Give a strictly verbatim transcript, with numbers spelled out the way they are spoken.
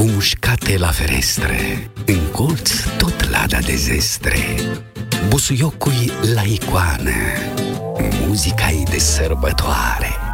mușcate la ferestre, în colț tot lada de zestre, busuiocul la icoană, muzica-i de sărbătoare.